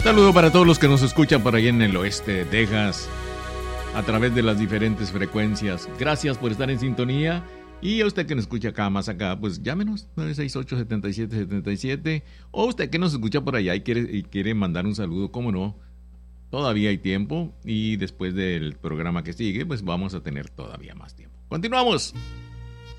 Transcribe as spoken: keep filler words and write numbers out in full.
Saludo para todos los que nos escuchan por ahí en el oeste de Texas a través de las diferentes frecuencias. Gracias por estar en sintonía. Y a usted que nos escucha acá, más acá, pues llámenos nueve seis ocho, siete siete siete siete. O usted que nos escucha por allá y quiere, y quiere mandar un saludo, cómo no. Todavía hay tiempo y después del programa que sigue, pues vamos a tener todavía más tiempo. Continuamos.